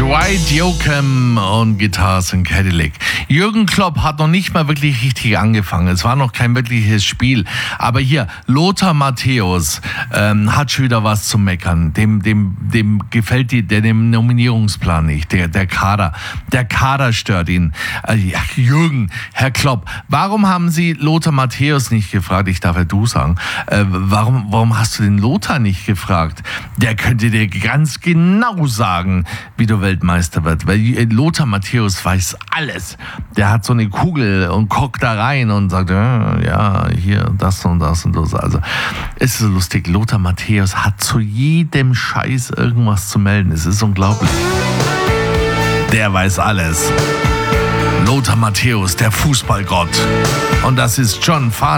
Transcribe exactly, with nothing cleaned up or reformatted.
White, Joachim und Guitars in Cadillac. Jürgen Klopp hat noch nicht mal wirklich richtig angefangen. Es war noch kein wirkliches Spiel. Aber hier, Lothar Matthäus ähm, hat schon wieder was zu meckern. Dem, dem, dem gefällt die, der, dem Nominierungsplan nicht. Der, der Kader. Der Kader stört ihn. Äh, ja, Jürgen, Herr Klopp, warum haben Sie Lothar Matthäus nicht gefragt? Ich darf ja du sagen. Äh, warum, warum hast du den Lothar nicht gefragt? Der könnte dir ganz genau sagen, wie du Weltmeister wird. Weil Lothar Matthäus weiß alles. Der hat so eine Kugel und guckt da rein und sagt, ja, ja, hier, das und das und das. Also, es ist so lustig. Lothar Matthäus hat zu jedem Scheiß irgendwas zu melden. Es ist unglaublich. Der weiß alles. Lothar Matthäus, der Fußballgott. Und das ist John Farnham.